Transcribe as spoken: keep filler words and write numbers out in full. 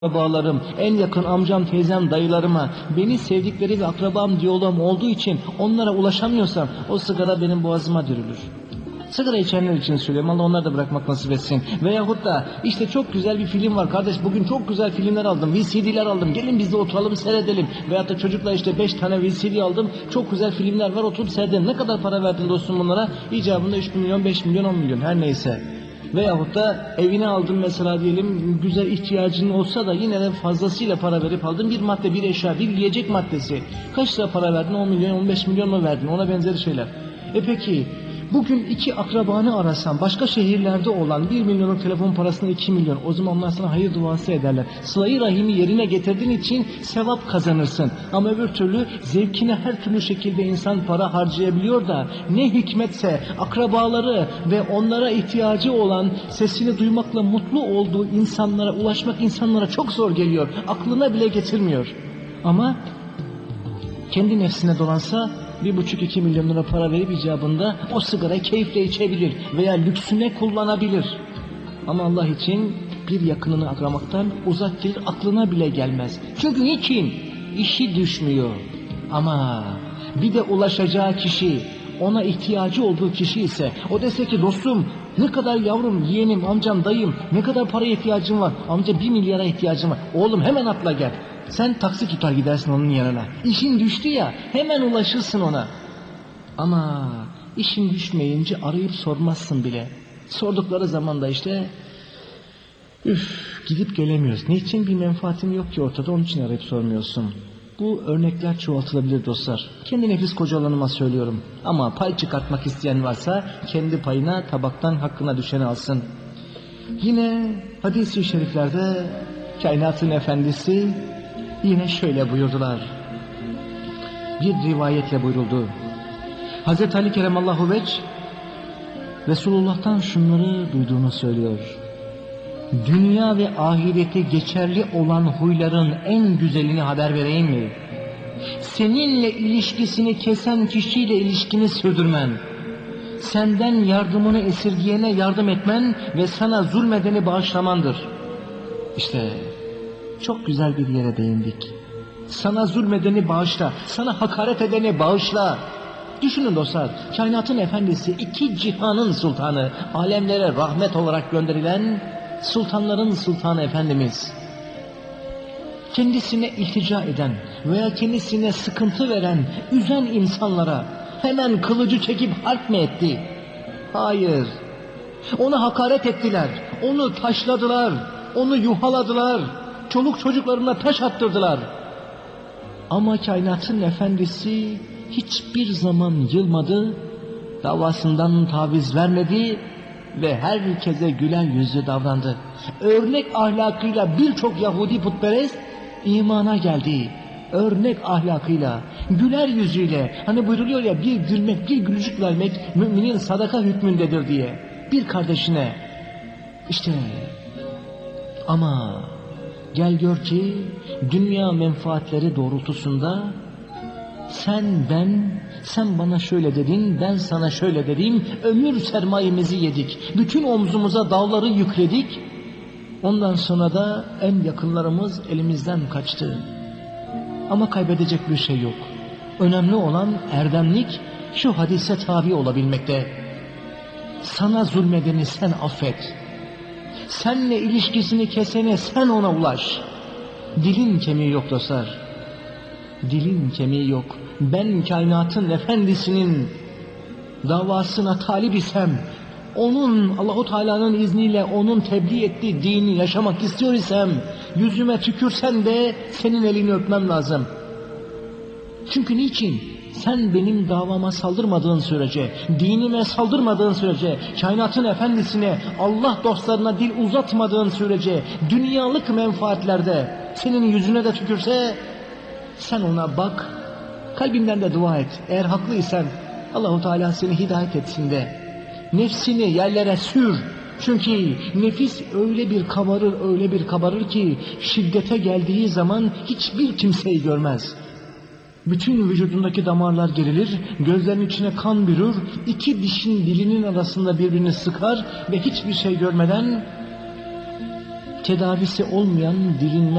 akrabalarım, en yakın amcam, teyzem, dayılarıma, beni sevdikleri ve akrabam, diyalogum olduğu için onlara ulaşamıyorsam o sigara benim boğazıma dürülür. Sigara içenler için söylüyorum, Allah onları da bırakmak nasip etsin. Veyahut da işte çok güzel bir film var kardeş, bugün çok güzel filmler aldım, V C D'ler aldım, gelin biz de oturalım seyredelim. Veyahut da çocuklar işte beş tane V C D aldım, çok güzel filmler var, oturup seyredelim. Ne kadar para verdin dostum bunlara? İcabında üç milyon, beş milyon, on milyon, her neyse. Veyahut da evine aldın mesela, diyelim güzel ihtiyacın olsa da yine de fazlasıyla para verip aldın bir madde, bir eşya, bir yiyecek maddesi. Kaç lira para verdin? on milyon, on beş milyon mu verdin? Ona benzeri şeyler. E peki bugün iki akrabanı arasan, başka şehirlerde olan, bir milyonun telefon parasına iki milyon, o zaman onlar sana hayır duası ederler. Sıla-i rahimi yerine getirdiğin için sevap kazanırsın. Ama öbür türlü zevkine her türlü şekilde insan para harcayabiliyor da ne hikmetse akrabaları ve onlara ihtiyacı olan, sesini duymakla mutlu olduğu insanlara ulaşmak insanlara çok zor geliyor. Aklına bile getirmiyor. Ama kendi nefsine dolansa bir buçuk iki milyon lira para verip icabında o sigarayı keyifle içebilir veya lüksüne kullanabilir. Ama Allah için bir yakınını akramaktan uzak gelir, aklına bile gelmez. Çünkü niçin? İşi düşmüyor. Ama bir de ulaşacağı kişi, ona ihtiyacı olduğu kişi ise, o dese ki dostum ne kadar yavrum, yeğenim, amcam, dayım, ne kadar paraya ihtiyacın var? Amca bir milyara ihtiyacım var. Oğlum hemen atla gel. Sen taksi tutar gidersin onun yanına. İşin düştü ya, hemen ulaşırsın ona. Ama işin düşmeyince arayıp sormazsın bile. Sordukları zaman da işte üf, gidip gelemiyoruz. Niçin? Bir menfaatim yok ki ortada, onun için arayıp sormuyorsun. Bu örnekler çoğaltılabilir dostlar. Kendi nefis kocalanıma söylüyorum. Ama pay çıkartmak isteyen varsa kendi payına, tabaktan hakkına düşeni alsın. Yine hadis-i şeriflerde kainatın efendisi yine şöyle buyurdular. Bir rivayetle buyuruldu. Hazreti Ali Keremallahu Veç Resulullah'tan şunları duyduğunu söylüyor. Dünya ve ahirete geçerli olan huyların en güzelini haber vereyim mi? Seninle ilişkisini kesen kişiyle ilişkini sürdürmen, senden yardımını esirgeyene yardım etmen ve sana zulmedeni bağışlamandır. İşte çok güzel bir yere değindik. Sana zulmedeni bağışla, sana hakaret edeni bağışla. Düşünün dostlar, kainatın efendisi, iki cihanın sultanı, alemlere rahmet olarak gönderilen sultanların sultanı Efendimiz, kendisine iltica eden veya kendisine sıkıntı veren, üzen insanlara hemen kılıcı çekip harp mı etti? Hayır. Ona hakaret ettiler, onu taşladılar, onu yuhaladılar, çoluk çocuklarına taş attırdılar. Ama kainatın efendisi hiçbir zaman yılmadı, davasından taviz vermedi ve herkese güler yüzlü davrandı. Örnek ahlakıyla birçok Yahudi putperest imana geldi. Örnek ahlakıyla, güler yüzüyle, hani buyruluyor ya, bir gülmek, bir gülücük vermek müminin sadaka hükmündedir diye. Bir kardeşine işte. Ama gel gör ki dünya menfaatleri doğrultusunda sen ben, sen bana şöyle dedin, ben sana şöyle dedim, ömür sermayemizi yedik, bütün omzumuza dağları yükledik, ondan sonra da en yakınlarımız elimizden kaçtı. Ama kaybedecek bir şey yok. Önemli olan erdemlik, şu hadise tabi olabilmekte. Sana zulmedeni sen affet. Seninle ilişkisini kesene sen ona ulaş. Dilin kemiği yok dostlar. Dilin kemiği yok. Ben kainatın efendisinin davasına talip isem, onun, Allahu Teala'nın izniyle onun tebliğ ettiği dini yaşamak istiyor isem, yüzüme tükürsen de senin elini öpmem lazım. Çünkü niçin? Sen benim davama saldırmadığın sürece, dinime saldırmadığın sürece, kainatın efendisine, Allah dostlarına dil uzatmadığın sürece, dünyalık menfaatlerde senin yüzüne de tükürse, sen ona bak, kalbinden de dua et. Eğer haklıysan Allah-u Teala seni hidayet etsin de, nefsini yerlere sür. Çünkü nefis öyle bir kabarır, öyle bir kabarır ki şiddete geldiği zaman hiçbir kimseyi görmez. Bütün vücudundaki damarlar gerilir, gözlerinin içine kan bürür, iki dişin dilinin arasında birbirini sıkar ve hiçbir şey görmeden tedavisi olmayan dilinme